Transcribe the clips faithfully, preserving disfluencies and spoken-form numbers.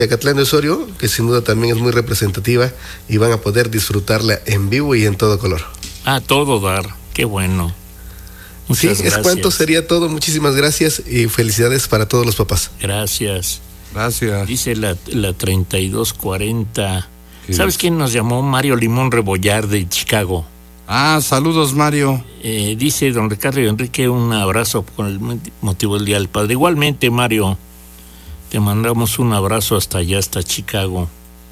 Yacatlán de Osorio, que sin duda también es muy representativa y van a poder disfrutarla en vivo y en todo color. A todo dar, qué bueno. Muchas sí, gracias. Es cuanto sería todo. Muchísimas gracias y felicidades para todos los papás. Gracias. Gracias. Dice la, la treinta y dos cuarenta. ¿Sabes quién nos llamó? Mario Limón Rebollar de Chicago. Ah, saludos, Mario. Eh, dice don Ricardo y Enrique, un abrazo con el motivo del Día del Padre. Igualmente, Mario, te mandamos un abrazo hasta allá, hasta Chicago,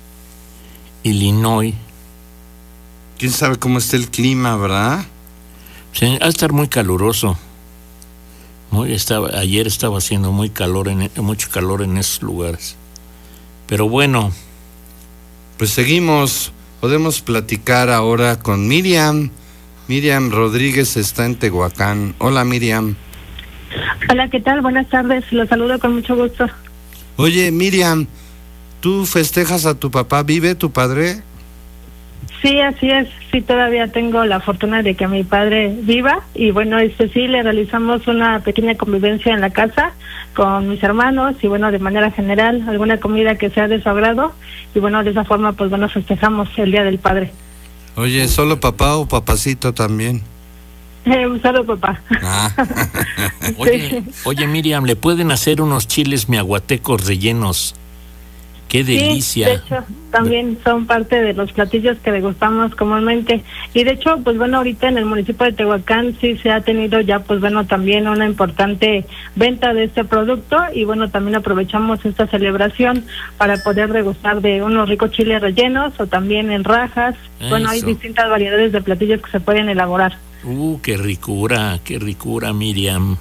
Illinois. ¿Quién sabe cómo está el clima, verdad? Sí, va a estar muy caluroso. Muy, estaba, ayer estaba haciendo muy calor en, mucho calor en esos lugares. Pero bueno. Pues seguimos. Podemos platicar ahora con Miriam. Miriam Rodríguez está en Tehuacán. Hola, Miriam. Hola, ¿qué tal? Buenas tardes. Los saludo con mucho gusto. Oye, Miriam, ¿tú festejas a tu papá? ¿Vive tu padre? Sí, así es. Sí, todavía tengo la fortuna de que mi padre viva. Y bueno, este sí, le realizamos una pequeña convivencia en la casa con mis hermanos. Y bueno, de manera general, alguna comida que sea de su agrado. Y bueno, de esa forma, pues bueno, festejamos el Día del Padre. Oye, ¿solo papá o papacito también? Eh, solo papá. Ah. oye, oye, Miriam, ¿le pueden hacer unos chiles miahuatecos rellenos? ¡Qué delicia! Sí, de hecho, también son parte de los platillos que degustamos comúnmente. Y de hecho, pues bueno, ahorita en el municipio de Tehuacán sí se ha tenido ya, pues bueno, también una importante venta de este producto. Y bueno, también aprovechamos esta celebración para poder degustar de unos ricos chiles rellenos o también en rajas. Eso. Bueno, hay distintas variedades de platillos que se pueden elaborar. ¡Uh, qué ricura! ¡Qué ricura, Miriam!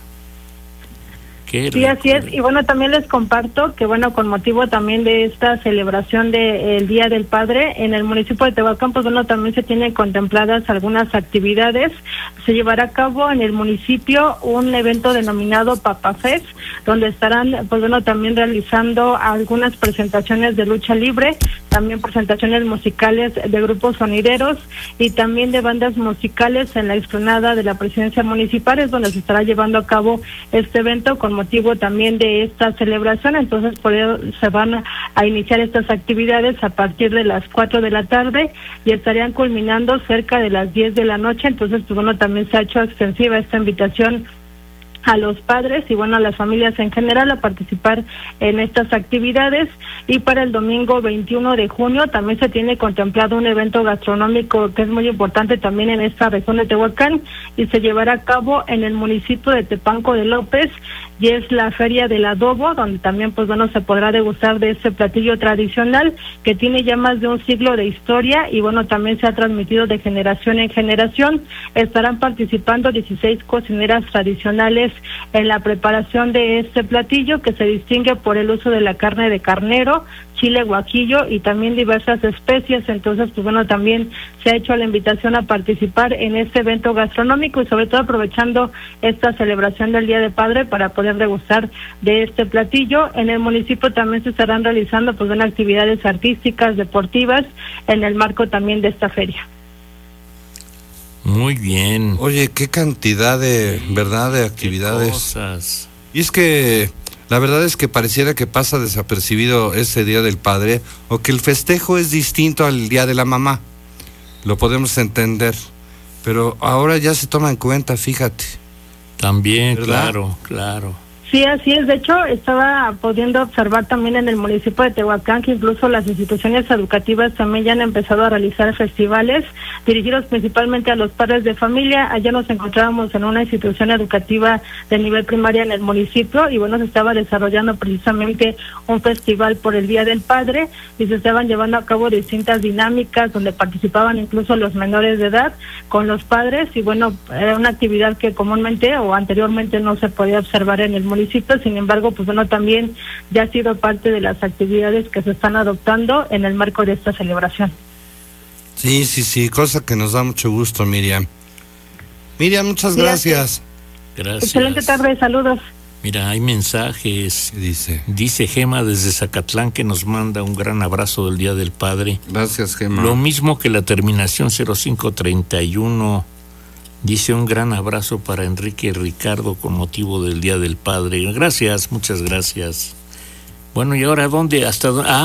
Sí, así es. Y bueno, también les comparto que bueno, con motivo también de esta celebración del Día del Padre, en el municipio de Tehuacán, pues bueno, también se tienen contempladas algunas actividades. Se llevará a cabo en el municipio un evento denominado Papa Fest, donde estarán, pues bueno, también realizando algunas presentaciones de lucha libre, también presentaciones musicales de grupos sonideros y también de bandas musicales en la explanada de la presidencia municipal, es donde se estará llevando a cabo este evento con motivo también de esta celebración. Entonces por ello se van a iniciar estas actividades a partir de las cuatro de la tarde y estarían culminando cerca de las diez de la noche. Entonces pues bueno, también se ha hecho extensiva esta invitación a los padres y bueno, a las familias en general a participar en estas actividades. Y para el domingo veintiuno de junio también se tiene contemplado un evento gastronómico que es muy importante también en esta región de Tehuacán y se llevará a cabo en el municipio de Tepanco de López, y es la Feria del Adobo, donde también pues bueno, se podrá degustar de este platillo tradicional que tiene ya más de un siglo de historia y bueno, también se ha transmitido de generación en generación. Estarán participando dieciséis cocineras tradicionales en la preparación de este platillo, que se distingue por el uso de la carne de carnero, chile guajillo y también diversas especies. Entonces pues bueno, también se ha hecho la invitación a participar en este evento gastronómico y sobre todo aprovechando esta celebración del Día del Padre para poder degustar de este platillo. En el municipio también se estarán realizando pues bueno, actividades artísticas, deportivas en el marco también de esta feria. Muy bien. Oye, qué cantidad de, verdad, de actividades. Cosas. Y es que la verdad es que pareciera que pasa desapercibido ese Día del Padre, o que el festejo es distinto al Día de la Mamá. Lo podemos entender, pero ahora ya se toma en cuenta, fíjate. También, ¿verdad? claro, claro. Sí, así es. De hecho, estaba pudiendo observar también en el municipio de Tehuacán que incluso las instituciones educativas también ya han empezado a realizar festivales dirigidos principalmente a los padres de familia. Ayer nos encontrábamos en una institución educativa de nivel primaria en el municipio y bueno, se estaba desarrollando precisamente un festival por el Día del Padre y se estaban llevando a cabo distintas dinámicas donde participaban incluso los menores de edad con los padres y bueno, era una actividad que comúnmente o anteriormente no se podía observar en el municipio. Sin embargo, pues bueno, también ya ha sido parte de las actividades que se están adoptando en el marco de esta celebración. Sí, sí, sí, cosa que nos da mucho gusto, Miriam. Miriam, muchas gracias. Gracias. Excelente tarde, saludos. Mira, hay mensajes. ¿Qué dice? Dice Gema desde Zacatlán que nos manda un gran abrazo del Día del Padre. Gracias, Gema. Lo mismo que la terminación cero cinco treinta y uno. Dice un gran abrazo para Enrique y Ricardo con motivo del Día del Padre. Gracias, muchas gracias. Bueno, ¿y ahora dónde? ¿Hasta dónde? Ah,